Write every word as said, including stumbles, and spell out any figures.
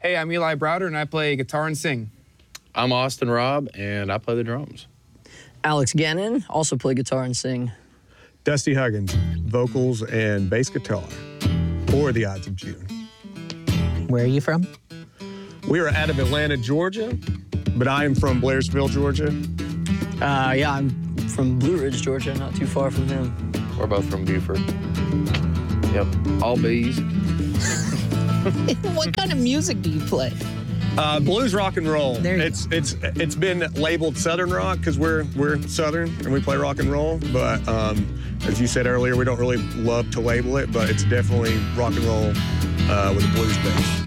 Hey, I'm Eli Browder, and I play guitar and sing. I'm Austin Robb, and I play the drums. Alex Gannon, also play guitar and sing. Dusty Huggins, vocals and bass guitar for The Ides of June. Where are you from? We are out of Atlanta, Georgia, but I am from Blairsville, Georgia. Uh, yeah, I'm from Blue Ridge, Georgia, not too far from him. We're both from Buford. Yep, all bees. What kind of music do you play? Uh, blues rock and roll. There you it's it's it's been labeled Southern rock because we're we're Southern and we play rock and roll. But um, as you said earlier, we don't really love to label it, but it's definitely rock and roll uh, with a blues base.